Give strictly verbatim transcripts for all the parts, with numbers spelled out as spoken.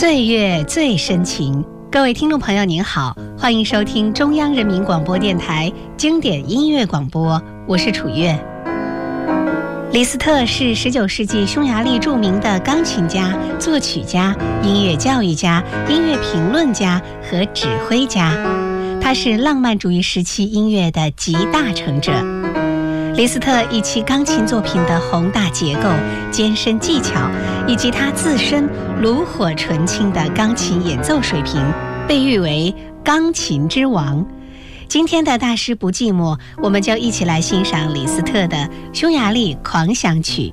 岁月最深情，各位听众朋友您好，欢迎收听中央人民广播电台经典音乐广播，我是楚月。李斯特是十九世纪匈牙利著名的钢琴家、作曲家、音乐教育家、音乐评论家和指挥家，他是浪漫主义时期音乐的集大成者。李斯特以其钢琴作品的宏大结构、艰深技巧，以及他自身炉火纯青的钢琴演奏水平，被誉为钢琴之王。今天的大师不寂寞，我们就一起来欣赏李斯特的匈牙利狂想曲。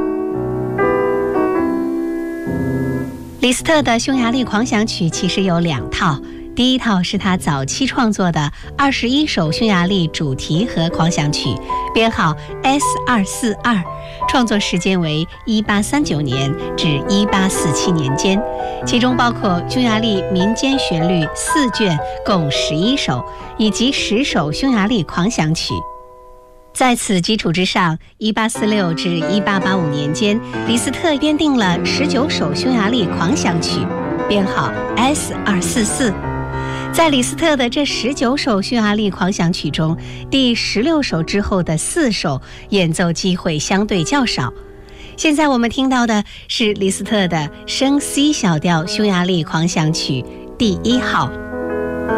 李斯特的匈牙利狂想曲其实有两套，第一套是他早期创作的二十一首匈牙利主题和狂想曲，编号 S 二四二，创作时间为一八三九年至一八四七年间，其中包括匈牙利民间旋律四卷，共十一首，以及十首匈牙利狂想曲。在此基础之上，一八四六至一八八五年间，李斯特编定了十九首匈牙利狂想曲，编号 S 二四四。在李斯特的这十九首匈牙利狂想曲中，第十六首之后的四首演奏机会相对较少。现在我们听到的是李斯特的升 C 小调匈牙利狂想曲第一号。